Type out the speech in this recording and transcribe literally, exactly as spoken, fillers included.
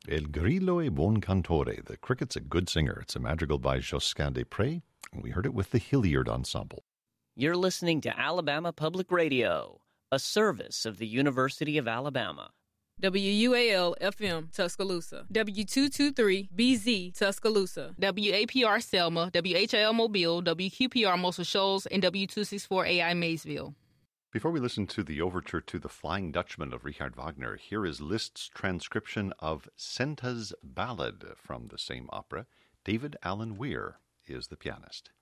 El Grillo è buon cantore. The cricket's a good singer. It's a madrigal by Josquin des Prés, and we heard it with the Hilliard Ensemble. You're listening to Alabama Public Radio, a service of the University of Alabama. W U A L F M Tuscaloosa, W two twenty-three B Z Tuscaloosa, W A P R Selma, W H I L Mobile, W Q P R Muscle Shoals, and W two sixty-four A I Maysville. Before we listen to the overture to The Flying Dutchman of Richard Wagner, here is Liszt's transcription of Senta's Ballad from the same opera. David Allen Weir is the pianist.